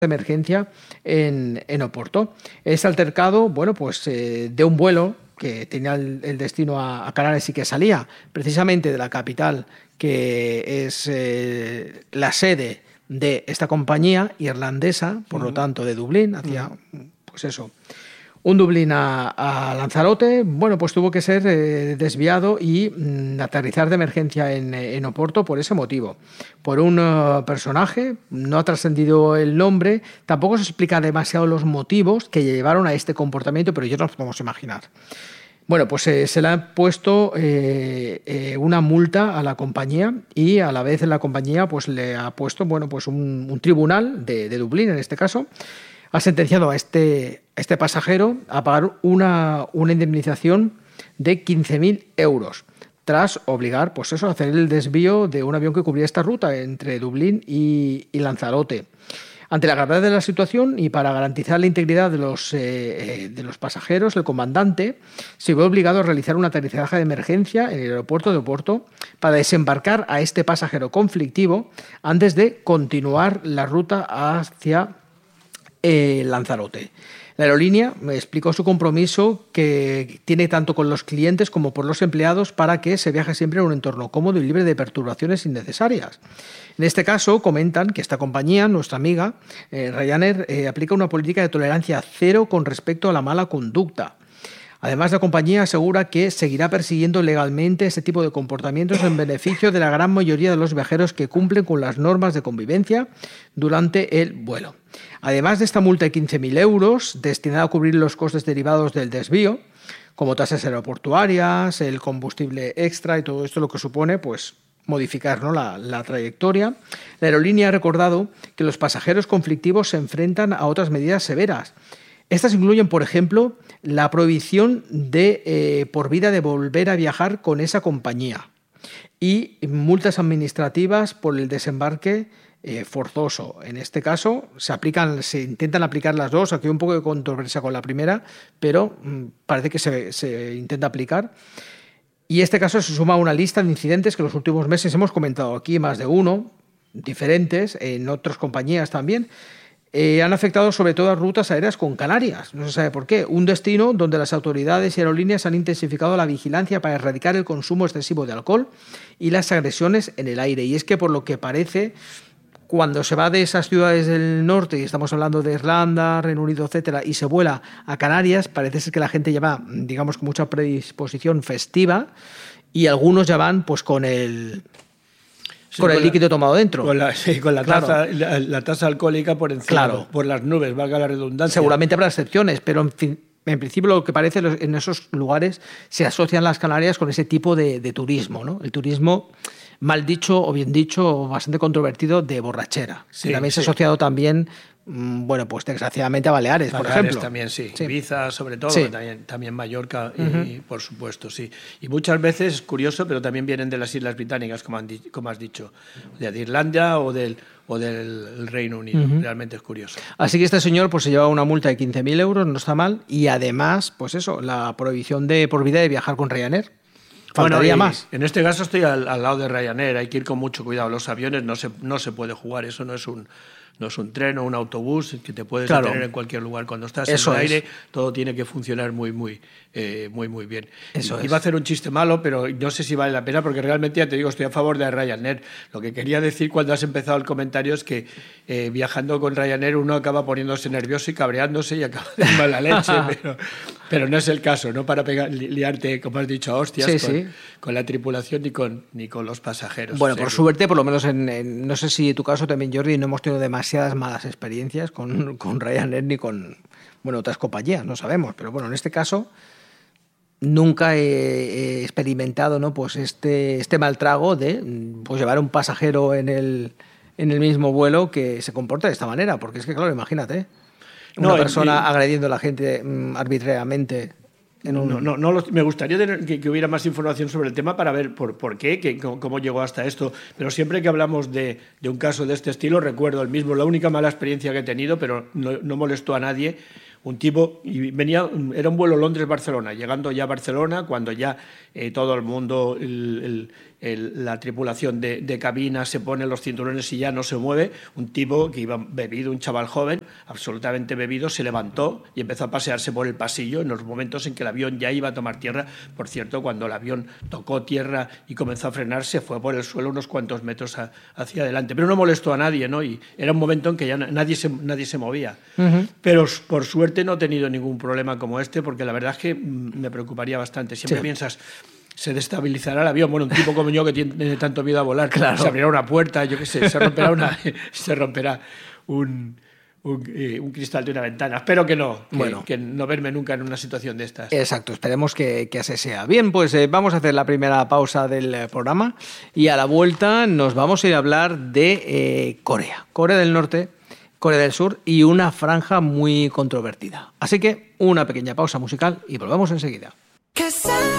de emergencia en Oporto. Este altercado, bueno, pues de un vuelo que tenía el destino a Canarias y que salía precisamente de la capital, que es la sede de esta compañía irlandesa, por lo tanto de Dublín, hacia, pues eso, un Dublín a Lanzarote, bueno, pues tuvo que ser desviado y aterrizar de emergencia en Oporto por ese motivo. Por un personaje, no ha trascendido el nombre, tampoco se explica demasiado los motivos que llevaron a este comportamiento, pero ya nos podemos imaginar. Bueno, pues se le ha puesto una multa a la compañía y a la vez la compañía pues le ha puesto, bueno, pues un tribunal de Dublín, en este caso, ha sentenciado a este pasajero a pagar una indemnización de 15.000 euros tras obligar, pues eso, a hacer el desvío de un avión que cubría esta ruta entre Dublín y Lanzarote. Ante la gravedad de la situación y para garantizar la integridad de los pasajeros, el comandante se vio obligado a realizar un aterrizaje de emergencia en el aeropuerto de Oporto para desembarcar a este pasajero conflictivo antes de continuar la ruta hacia Lanzarote. La aerolínea me explicó su compromiso que tiene tanto con los clientes como por los empleados para que se viaje siempre en un entorno cómodo y libre de perturbaciones innecesarias. En este caso, comentan que esta compañía, nuestra amiga Ryanair, aplica una política de tolerancia cero con respecto a la mala conducta. Además, la compañía asegura que seguirá persiguiendo legalmente este tipo de comportamientos en beneficio de la gran mayoría de los viajeros que cumplen con las normas de convivencia durante el vuelo. Además de esta multa de 15.000 euros, destinada a cubrir los costes derivados del desvío, como tasas aeroportuarias, el combustible extra y todo esto lo que supone, pues, modificar, ¿no?, la trayectoria, la aerolínea ha recordado que los pasajeros conflictivos se enfrentan a otras medidas severas. Estas incluyen, por ejemplo, la prohibición de por vida de volver a viajar con esa compañía y multas administrativas por el desembarque forzoso. En este caso se intentan aplicar las dos. Aquí hay un poco de controversia con la primera, pero parece que se intenta aplicar. Y este caso se suma a una lista de incidentes que en los últimos meses hemos comentado aquí, más de uno, diferentes, en otras compañías también. Han afectado sobre todo a rutas aéreas con Canarias, no se sabe por qué, un destino donde las autoridades y aerolíneas han intensificado la vigilancia para erradicar el consumo excesivo de alcohol y las agresiones en el aire. Y es que, por lo que parece, cuando se va de esas ciudades del norte, y estamos hablando de Irlanda, Reino Unido, etcétera, y se vuela a Canarias, parece ser que la gente ya va, digamos, con mucha predisposición festiva y algunos ya van pues con el... Sí, con el líquido tomado dentro. Con la claro. la tasa alcohólica por encima, claro, por las nubes, valga la redundancia. Seguramente habrá excepciones, pero en principio lo que parece en esos lugares se asocian las Canarias con ese tipo de turismo, ¿no? El turismo mal dicho o bien dicho, bastante controvertido, de borrachera. Sí, que también se ha asociado también, bueno, pues desgraciadamente a Baleares, por ejemplo. También, sí. Ibiza, sobre todo, sí. También Mallorca, y por supuesto, sí. Y muchas veces, es curioso, pero también vienen de las Islas Británicas, como has dicho, de Irlanda o del Reino Unido. Realmente es curioso. Así que este señor pues se lleva una multa de 15.000 euros, no está mal, y además, pues eso, la prohibición de por vida de viajar con Ryanair. Faltaría más. En este caso estoy al lado de Ryanair, hay que ir con mucho cuidado. Los aviones no se puede jugar, eso no es un tren o un autobús que te puedes detener en cualquier lugar. Cuando estás en el aire, todo tiene que funcionar muy bien. Iba a hacer un chiste malo, pero no sé si vale la pena, porque realmente, ya te digo, estoy a favor de Ryanair. Lo que quería decir cuando has empezado el comentario es que viajando con Ryanair uno acaba poniéndose nervioso y cabreándose y acaba de mala leche, pero no es el caso, no para liarte, como has dicho, a hostias con la tripulación ni con los pasajeros. Bueno, por suerte, por lo menos no sé si en tu caso también, Jordi, no hemos tenido demasiadas malas experiencias con Ryanair ni con otras compañías, no sabemos, pero bueno, en este caso nunca he experimentado, ¿no?, pues este mal trago de pues llevar a un pasajero en el mismo vuelo que se comporta de esta manera, porque es que, claro, imagínate, una persona agrediendo a la gente arbitrariamente. Me gustaría que hubiera más información sobre el tema para ver por qué, cómo llegó hasta esto, pero siempre que hablamos de un caso de este estilo recuerdo el mismo. La única mala experiencia que he tenido, pero no molestó a nadie, Un tipo, y era un vuelo Londres-Barcelona, llegando ya a Barcelona, cuando ya todo el mundo, la tripulación de cabina se pone los cinturones y ya no se mueve, un tipo que iba bebido, un chaval joven, absolutamente bebido, se levantó y empezó a pasearse por el pasillo en los momentos en que el avión ya iba a tomar tierra. Por cierto, cuando el avión tocó tierra y comenzó a frenarse, fue por el suelo unos cuantos metros hacia adelante, pero no molestó a nadie, ¿no? Y era un momento en que ya nadie se movía. Uh-huh. Pero por suerte no he tenido ningún problema como este, porque la verdad es que me preocuparía bastante. Siempre piensas, se destabilizará el avión. Bueno, un tipo como yo que tiene tanto miedo a volar, claro, se abrirá una puerta, yo qué sé, se romperá un cristal de una ventana. Espero que no, que no verme nunca en una situación de estas. Exacto, esperemos que así sea. Bien, pues vamos a hacer la primera pausa del programa y a la vuelta nos vamos a ir a hablar de Corea del Norte, Corea del Sur y una franja muy controvertida. Así que una pequeña pausa musical y volvemos enseguida.